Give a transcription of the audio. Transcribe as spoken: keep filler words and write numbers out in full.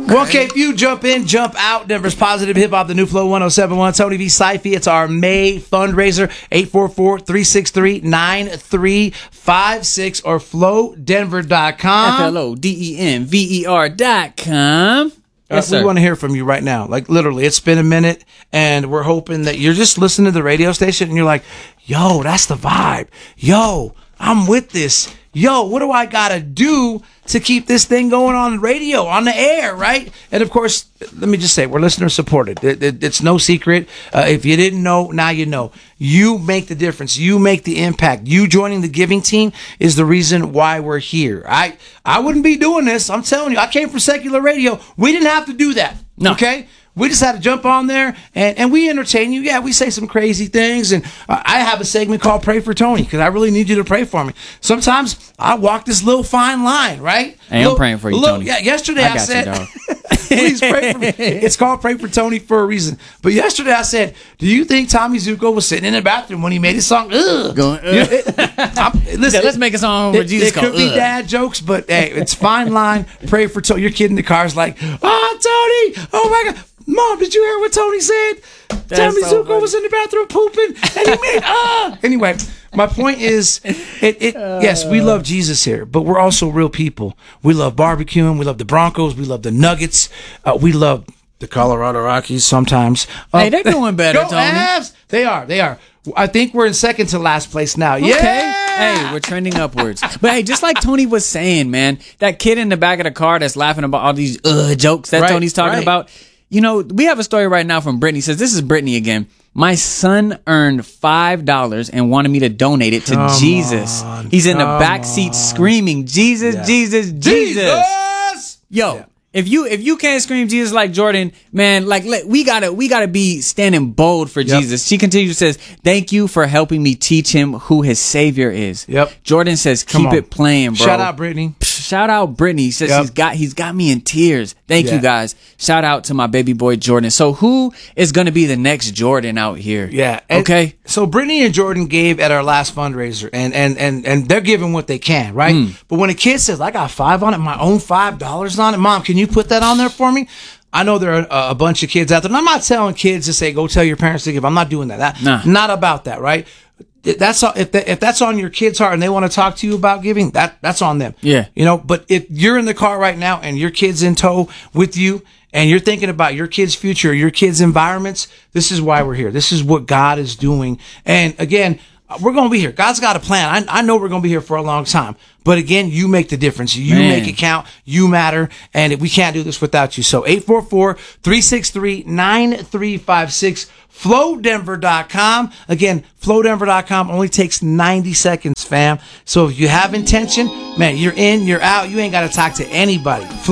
Okay. Well, okay, if you jump in, jump out. Denver's Positive Hip Hop, the new Flow one oh seven point one. Tony V. Syfy. It's our May fundraiser. eight four four, three six three, nine three five six or flow denver dot com. F L O D E N V E R dot com. Yes, uh, we sir. want to hear from you right now. Like, literally, it's been a minute, and we're hoping that you're just listening to the radio station, and you're like, yo, that's the vibe. Yo, I'm with this. Yo, what do I got to do to keep this thing going on the radio, on the air, right? And, of course, let me just say, we're listener supported. It, it, it's no secret. Uh, if you didn't know, now you know. You make the difference. You make the impact. You joining the giving team is the reason why we're here. I, I wouldn't be doing this. I'm telling you, I came from secular radio. We didn't have to do that. No. Okay? We just had to jump on there, and, and we entertain you. Yeah, we say some crazy things, and uh, I have a segment called Pray for Tony, because I really need you to pray for me. Sometimes I walk this little fine line, right? Hey, little, I'm praying for you, little, Tony. Yeah, yesterday I I, got said, you, dog. please pray for me. It's called Pray for Tony for a reason. But yesterday I said, do you think Tommy Zuko was sitting in the bathroom when he made his song? Ugh. Going, You know, it- I'm- listen, Yeah, let's make a song where it, Jesus it could goes, be ugh. dad jokes, but hey, it's fine line. Pray for Tony. Your kid in the car is like, oh, Tony, oh my God. Mom, did you hear what Tony said? Tommy so Zuko funny. was in the bathroom pooping, and he made ah. Anyway, my point is, it, it yes, we love Jesus here, but we're also real people. We love barbecuing. We love the Broncos. We love the Nuggets. Uh, we love the Colorado Rockies sometimes. Uh, Hey, they're doing better, go Tony. Avs! They are. They are. I think we're in second to last place now. Okay. Yeah. Hey, we're trending upwards. But hey, just like Tony was saying, man, that kid in the back of the car that's laughing about all these uh jokes that Right, Tony's talking right. about. You know, we have a story right now from Brittany. Says, this is Brittany again. My son earned five dollars and wanted me to donate it to Come Jesus. on, He's in the come back seat screaming, Jesus, Yeah. Jesus, Jesus. Jesus! Yo, Yeah. if you if you can't scream Jesus like Jordan, man, like let, we gotta we gotta be standing bold for Yep. Jesus. She continues says, "Thank you for helping me teach him who his Savior is." Yep. Jordan says, Come "Keep on. it playing, bro." Shout out, Brittany. Shout out Brittany. He says Yep. he's got he's got me in tears. Thank Yeah. you guys. Shout out to my baby boy Jordan. So who is gonna be the next Jordan out here? Yeah. and Okay. So Brittany and Jordan gave at our last fundraiser, and and and and they're giving what they can, right? Hmm. But when a kid says, "I got five on it, my own five dollars on it," Mom, can you put that on there for me? I know there are a, a bunch of kids out there, and I'm not telling kids to say, "Go tell your parents to give." I'm not doing that. that Nah. Not about that, right? That's all, if that, if that's on your kid's heart and they want to talk to you about giving, that that's on them. Yeah. You know, but if you're in the car right now and your kid's in tow with you and you're thinking about your kid's future, your kid's environments, this is why we're here. This is what God is doing. And again, we're going to be here. God's got a plan. I, I know we're going to be here for a long time. But again, you make the difference. You Man. make it count. You matter. And we can't do this without you. So eight four four, three six three, nine three five six, flow denver dot com. Again, flow denver dot com only takes ninety seconds, fam. So if you have intention, man, you're in, you're out. You ain't got to talk to anybody.